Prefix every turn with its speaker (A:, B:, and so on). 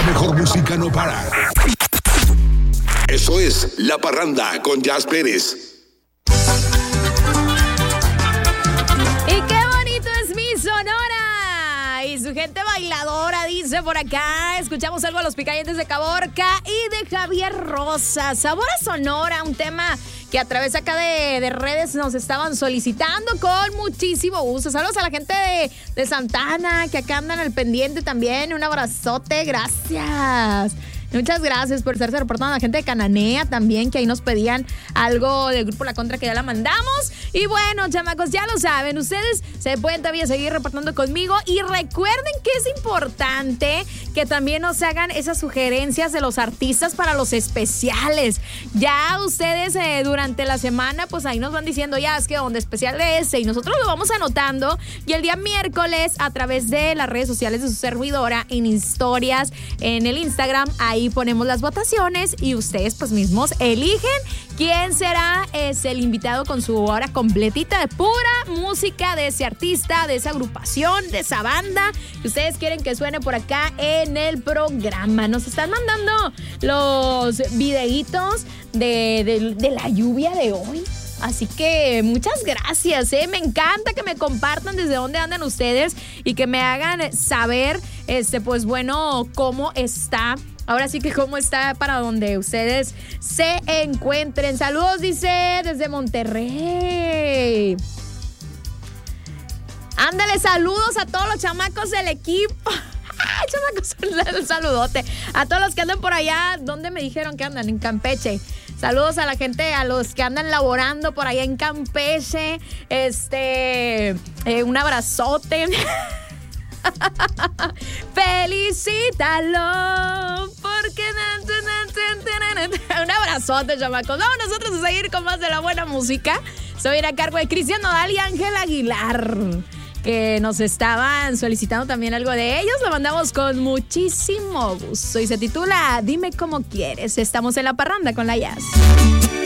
A: mejor música no para. Eso es La Parranda con Jazz Pérez.
B: Y qué bonito es mi Sonora. Y su gente bailadora, dice por acá. Escuchamos algo a Los Picayentes de Caborca y de Javier Rosa. Sabor a Sonora, un tema que a través acá de redes nos estaban solicitando con muchísimo gusto. Saludos a la gente de Santana, que acá andan al pendiente también. Un abrazote, gracias. Muchas gracias por estarse reportando. A la gente de Cananea también, que ahí nos pedían algo del grupo La Contra, que ya la mandamos. Y bueno, chamacos, ya lo saben, ustedes se pueden todavía seguir reportando conmigo. Y recuerden que es importante que también nos hagan esas sugerencias de los artistas para los especiales. Ya ustedes durante la semana, pues ahí nos van diciendo, ya es que donde especial es ese, y nosotros lo vamos anotando. Y el día miércoles, a través de las redes sociales de su servidora, en historias, en el Instagram, ahí ponemos las votaciones y ustedes pues mismos eligen quién será el invitado con su hora completita de pura música de ese artista, de esa agrupación, de esa banda que ustedes quieren que suene por acá en el programa. Nos están mandando los videitos de la lluvia de hoy. Así que muchas gracias, me encanta que me compartan desde dónde andan ustedes y que me hagan saber, pues bueno, cómo está. Ahora sí que cómo está para donde ustedes se encuentren. Saludos, dice, desde Monterrey. Ándale, saludos a todos los chamacos del equipo. ¡Ay, chamacos! Un saludote. A todos los que andan por allá. ¿Dónde me dijeron que andan? En Campeche. Saludos a la gente, a los que andan laborando por allá en Campeche. Un abrazote. Felicítalo porque un abrazote, chamacos. Vamos nosotros a seguir con más de la buena música. Soy a cargo de Cristian Nodal y Ángel Aguilar, que nos estaban solicitando también algo de ellos. Lo mandamos con muchísimo gusto y se titula Dime Cómo Quieres. Estamos en La Parranda con la Jazz.